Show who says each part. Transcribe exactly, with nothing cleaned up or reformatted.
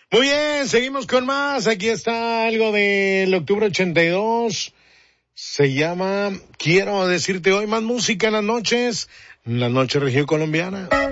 Speaker 1: Muy bien, seguimos con más. Aquí está algo del octubre ochenta y dos. Se llama Quiero decirte hoy, más música en las noches, en la noche región colombiana.